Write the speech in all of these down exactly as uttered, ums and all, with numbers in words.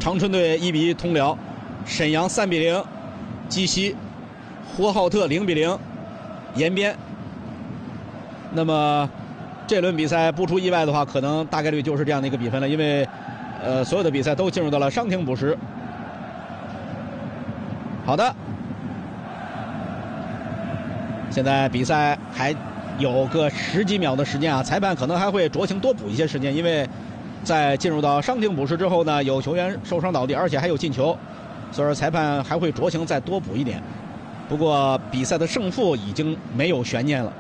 长春队一比一同辽，沈阳三比零击西，呼和浩特零比零延边。那么这轮比赛不出意外的话，可能大概率就是这样的一个比分了，因为呃所有的比赛都进入到了伤停补时。好的，现在比赛还有个十几秒的时间啊，裁判可能还会酌情多补一些时间，因为在进入到伤停补时之后呢，有球员受伤倒地，而且还有进球，所以说裁判还会酌情再多补一点。不过比赛的胜负已经没有悬念了。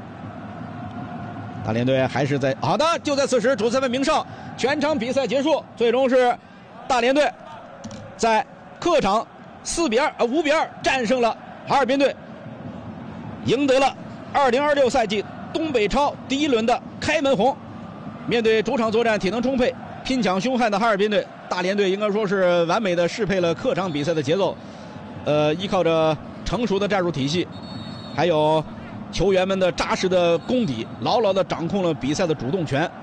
大连队还是在好的，就在此时，主裁判鸣哨，全场比赛结束，最终是大连队在客场四比二呃五比二战胜了哈尔滨队，赢得了二零二六赛季东北超第一轮的开门红。面对主场作战体能充沛、拼抢凶悍的哈尔滨队，大连队应该说是完美的适配了客场比赛的节奏，呃，依靠着成熟的战术体系，还有球员们的扎实的功底，牢牢地掌控了比赛的主动权，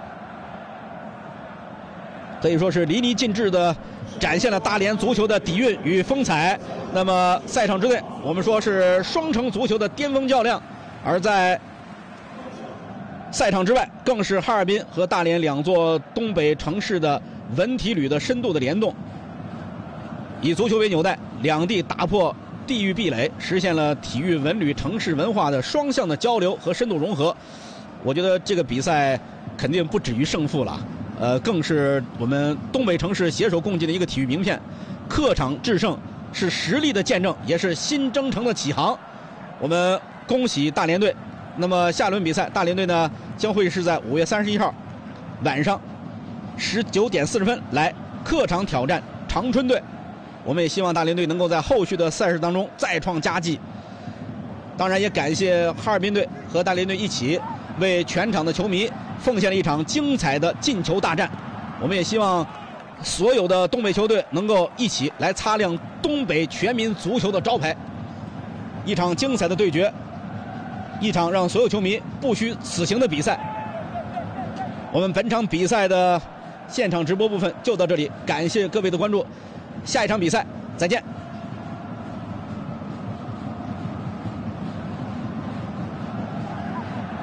可以说是淋漓尽致地展现了大连足球的底蕴与风采。那么赛场之内，我们说是双城足球的巅峰较量，而在赛场之外，更是哈尔滨和大连两座东北城市的文体旅的深度的联动，以足球为纽带，两地打破地域壁垒，实现了体育文旅城市文化的双向的交流和深度融合。我觉得这个比赛肯定不止于胜负了，呃，更是我们东北城市携手共进的一个体育名片。客场制胜是实力的见证，也是新征程的起航。我们恭喜大连队。那么下轮比赛，大连队呢将会是在五月三十一号晚上十九点四十分来客场挑战长春队。我们也希望大连队能够在后续的赛事当中再创佳绩。当然也感谢哈尔滨队和大连队一起为全场的球迷奉献了一场精彩的进球大战。我们也希望所有的东北球队能够一起来擦亮东北全民足球的招牌。一场精彩的对决，一场让所有球迷不虚此行的比赛。我们本场比赛的现场直播部分就到这里，感谢各位的关注，下一场比赛再见。